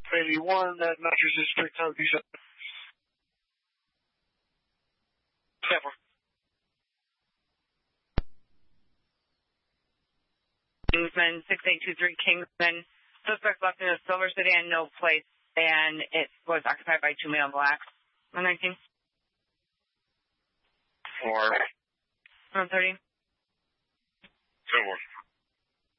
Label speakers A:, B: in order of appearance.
A: 81, that mattress is picked up. You said. Never.
B: Kingsman 6823 Kingsman. Suspect left in a silver sedan, no plate, and it was occupied by 2 male blacks. 119.
A: 4.
B: 130.
A: 10-1.